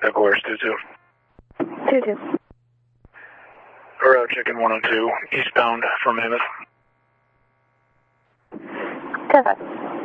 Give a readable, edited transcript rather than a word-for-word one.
Echo-Air 2-2. 2-2. Aero Chicken 102, eastbound from Mammoth. 10-5.